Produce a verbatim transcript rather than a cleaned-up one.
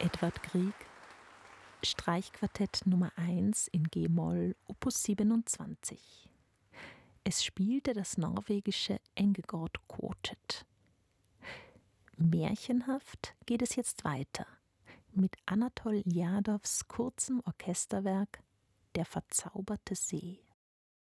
Edvard Grieg, Streichquartett Nummer eins in G-Moll, Opus siebenundzwanzig. Es spielte das norwegische Engegård Quartet. Märchenhaft geht es jetzt weiter mit Anatol Ljadows kurzem Orchesterwerk Der verzauberte See.